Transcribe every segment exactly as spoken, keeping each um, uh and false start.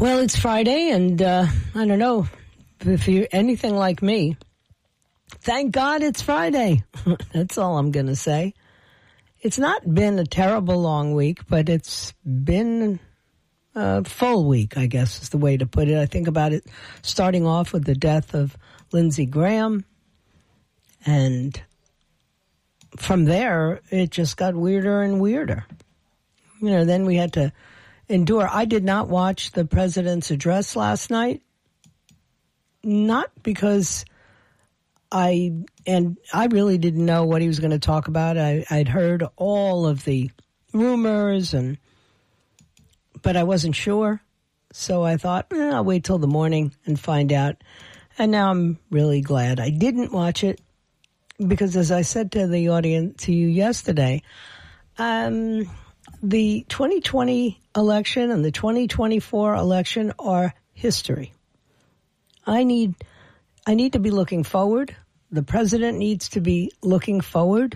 Well, it's Friday, and uh, I don't know if you're anything like me. Thank God it's Friday. That's all I'm going to say. It's not been a terrible long week, but it's been a full week, I guess is the way to put it. I think about it starting off with the death of Lindsey Graham, and from there, it just got weirder and weirder. You know, then we had to endure. I did not watch the president's address last night, not because I, and I really didn't know what he was going to talk about. I, I'd heard all of the rumors, and but I wasn't sure. So I thought, eh, I'll wait till the morning and find out. And now I'm really glad I didn't watch it, because as I said to the audience, to you yesterday, um, the twenty twenty election and the twenty twenty-four election are history. I need, I need to be looking forward. The president needs to be looking forward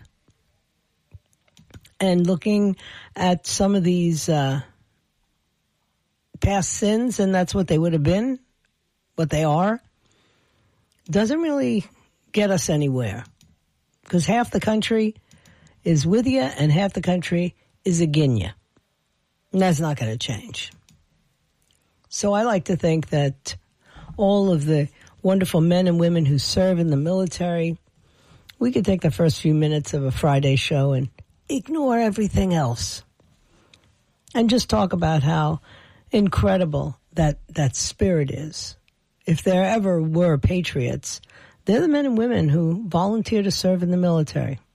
and looking at some of these uh, past sins, and that's what they would have been, what they are. Doesn't really get us anywhere, because half the country is with you and half the country is against you. And that's not going to change. So I like to think that all of the wonderful men and women who serve in the military, we could take the first few minutes of a Friday show and ignore everything else and just talk about how incredible that, that spirit is. If there ever were patriots, they're the men and women who volunteer to serve in the military.